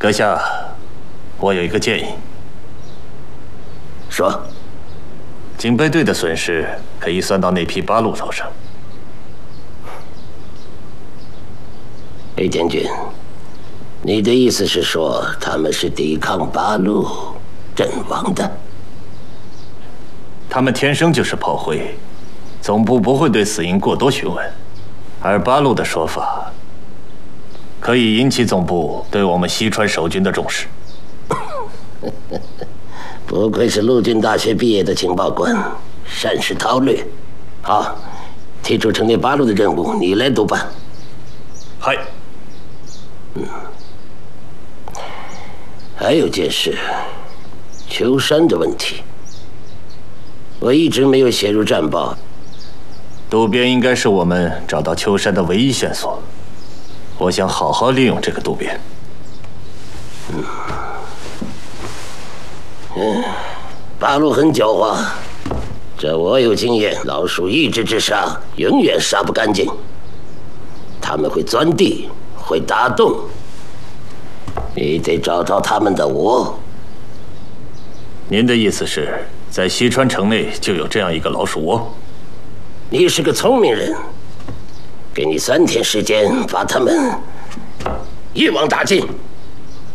阁下，我有一个建议。 说。 警备队的损失可以算到那批八路头上。 裴将军，你的意思是说他们是抵抗八路阵亡的？ 他们天生就是炮灰，总部不会对死因过多询问，而八路的说法可以引起总部对我们西川守军的重视。 不愧是陆军大学毕业的情报官，善识韬略。好，提出成立八路的任务，你来督办。 嗨。 还有件事，秋山的问题，我一直没有写入战报。 渡边应该是我们找到秋山的唯一线索，我想好好利用这个渡边。 八路很狡猾，这我有经验，老鼠一只只杀，永远杀不干净。他们会钻地，会打洞，你得找着他们的窝。 您的意思是在西川城内就有这样一个老鼠窝？ 你是个聪明人，给你3天时间把他们一网打尽。